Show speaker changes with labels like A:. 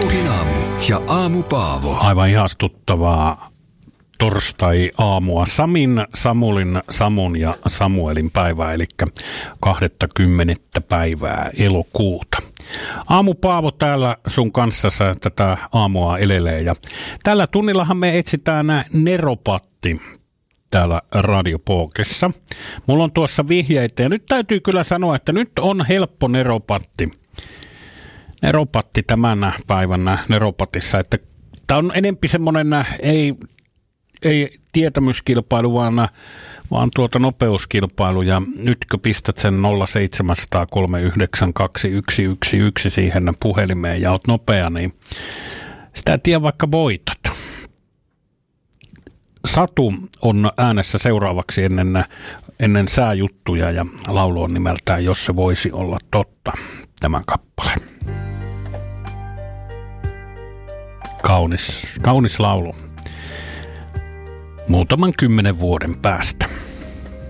A: Suomirokin aamu ja Aamu Paavo.
B: Aivan ihastuttavaa torstai-aamua. Samulin, Samun ja Samuelin päivää, eli 20. päivää elokuuta. Aamu Paavo täällä sun kanssa tätä aamua elelee. Ja tällä tunnillahan me etsitään Neropatti täällä Radiopookessa. Mulla on tuossa vihjeitä ja nyt täytyy kyllä sanoa, että nyt on helppo Neropatti tämän päivän Neropatissa, että tämä on enempi semmoinen ei tietämyskilpailu, vaan nopeuskilpailu, ja nyt kun pistät sen 07003921111 siihen puhelimeen ja oot nopea, niin sitä ei tiedä, vaikka voitat. Satu on äänessä seuraavaksi ennen sääjuttuja, ja laulu on nimeltään Jos se voisi olla totta, tämä kappale. Kaunis laulu. Muutaman 10 vuoden päästä.